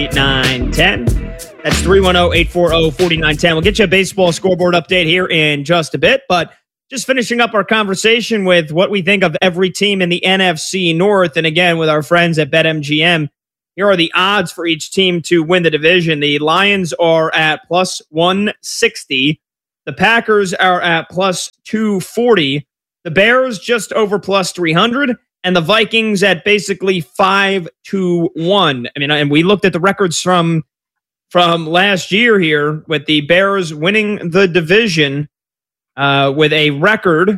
4910. That's 310-840-4910. We'll get you a baseball scoreboard update here in just a bit, but just finishing up our conversation with what we think of every team in the NFC North. And again, with our friends at BetMGM, here are the odds for each team to win the division. The Lions are at plus 160. The Packers are at plus 240. The Bears just over plus 300. And the Vikings at basically 5-1. I mean, and we looked at the records from last year here with the Bears winning the division with a record.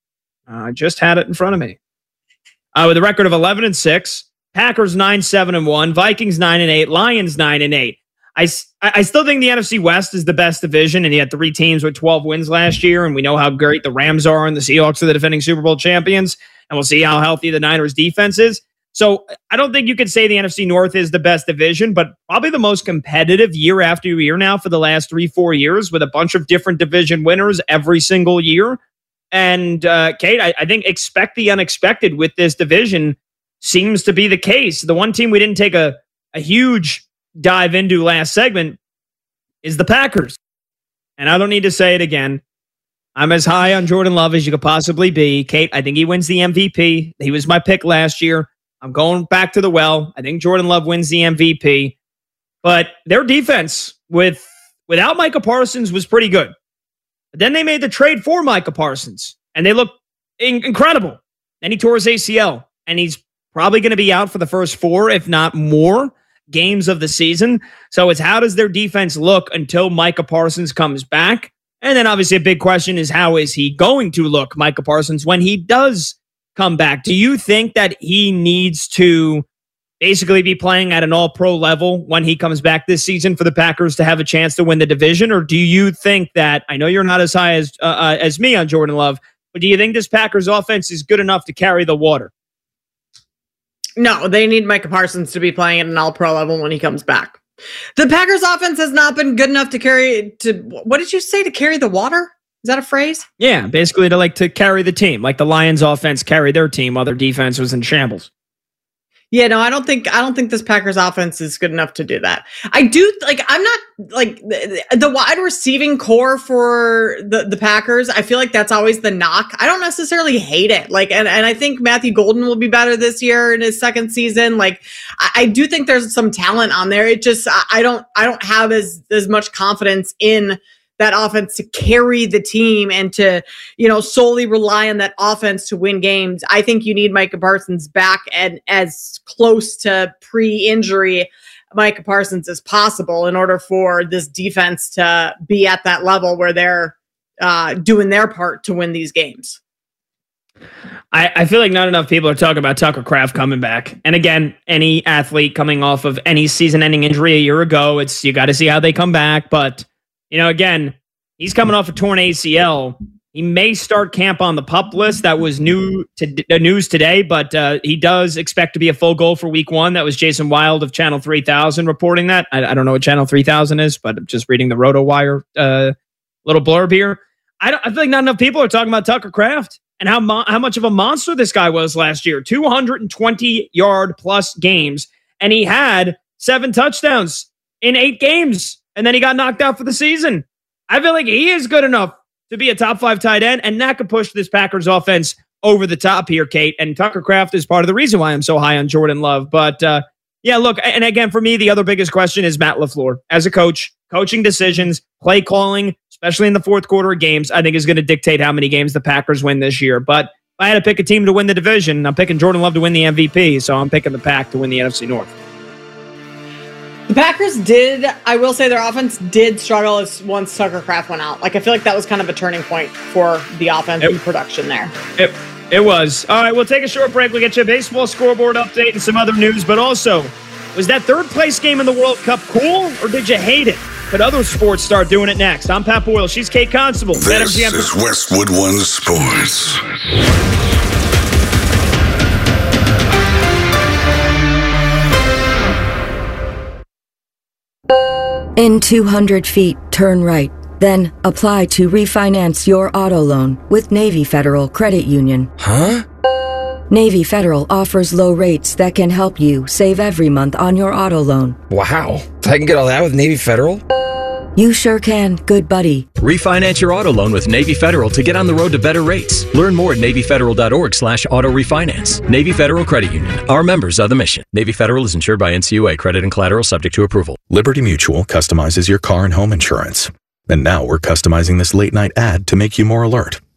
I just had it in front of me. With a record of 11-6, Packers 9-7-1, Vikings 9-8, Lions 9-8. I still think the NFC West is the best division, and you had 3 teams with 12 wins last year, and we know how great the Rams are, and the Seahawks are the defending Super Bowl champions, and we'll see how healthy the Niners defense is. So I don't think you could say the NFC North is the best division, but probably the most competitive year after year now for the last 3-4 years, with a bunch of different division winners every single year. And Kate, I think expect the unexpected with this division seems to be the case. The one team we didn't take a huge dive into last segment is the Packers. And I don't need to say it again. I'm as high on Jordan Love as you could possibly be. Kate, I think he wins the MVP. He was my pick last year. I'm going back to the well. I think Jordan Love wins the MVP. But their defense without Micah Parsons was pretty good. But then they made the trade for Micah Parsons, and they look incredible. Then he tore his ACL, and he's probably going to be out for the first 4, if not more, games of the season. So it's how does their defense look until Micah Parsons comes back? And then obviously a big question is how is he going to look, Micah Parsons, when he does come back? Do you think that he needs to basically be playing at an all-pro level when he comes back this season for the Packers to have a chance to win the division? Or do you think that, I know you're not as high as me on Jordan Love, but do you think this Packers offense is good enough to carry the water? No, they need Micah Parsons to be playing at an all-pro level when he comes back. The Packers offense has not been good enough to carry what did you say, to carry the water? Is that a phrase? Yeah, basically to carry the team, like the Lions offense carried their team while their defense was in shambles. Yeah, no, I don't think this Packers offense is good enough to do that. I do I'm not the wide receiving core for the Packers. I feel like that's always the knock. I don't necessarily hate it. And I think Matthew Golden will be better this year in his second season. I do think there's some talent on there. It just I don't have as much confidence in that offense to carry the team and to, solely rely on that offense to win games. I think you need Micah Parsons back and as close to pre-injury Micah Parsons as possible in order for this defense to be at that level where they're doing their part to win these games. I feel like not enough people are talking about Tucker Kraft coming back. And again, any athlete coming off of any season-ending injury a year ago, you got to see how they come back. But again, he's coming off a torn ACL. He may start camp on the PUP list. That was news today, but he does expect to be a full goal for week 1. That was Jason Wild of Channel 3000 reporting that. I don't know what Channel 3000 is, but I'm just reading the RotoWire little blurb here. I feel like not enough people are talking about Tucker Kraft and how much of a monster this guy was last year. 220-yard plus games, and he had 7 touchdowns in 8 games. And then he got knocked out for the season. I feel like he is good enough to be a top 5 tight end, and that could push this Packers offense over the top here, Kate. And Tucker Kraft is part of the reason why I'm so high on Jordan Love. But yeah, look, and again, for me, the other biggest question is Matt LaFleur. As a coach, coaching decisions, play calling, especially in the fourth quarter of games, I think is going to dictate how many games the Packers win this year. But if I had to pick a team to win the division, I'm picking Jordan Love to win the MVP, so I'm picking the Pack to win the NFC North. The Packers I will say their offense did struggle once Tucker Kraft went out. I feel like that was kind of a turning point for the offense and production there. It was. All right, we'll take a short break. We'll get you a baseball scoreboard update and some other news. But also, was that third place game in the World Cup cool, or did you hate it? Could other sports start doing it next? I'm Pat Boyle. She's Kate Constable. This is Westwood One Sports. In 200 feet, turn right. Then apply to refinance your auto loan with Navy Federal Credit Union. Huh? Navy Federal offers low rates that can help you save every month on your auto loan. Wow. I can get all that with Navy Federal? You sure can, good buddy. Refinance your auto loan with Navy Federal to get on the road to better rates. Learn more at NavyFederal.org/auto refinance. Navy Federal Credit Union. Our members are the mission. Navy Federal is insured by NCUA. Credit and collateral subject to approval. Liberty Mutual customizes your car and home insurance. And now we're customizing this late night ad to make you more alert.